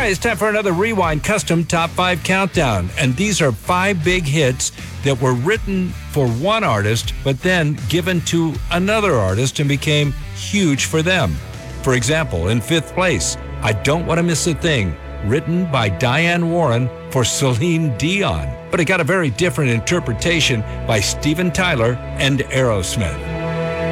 it's time for another Rewind Custom Top 5 Countdown. And these are 5 big hits that were written for one artist, but then given to another artist and became huge for them. For example, in 5th place, I Don't Want to Miss a Thing, written by Diane Warren for Celine Dion. But it got a very different interpretation by Steven Tyler and Aerosmith.